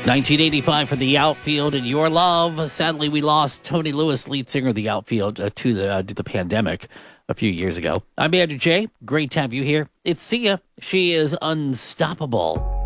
1985 for the Outfield and Your Love. Sadly, we lost Tony Lewis, lead singer of the Outfield, to the pandemic a few years ago. I'm Andrew J. Great to have you here. It's Sia. She is unstoppable.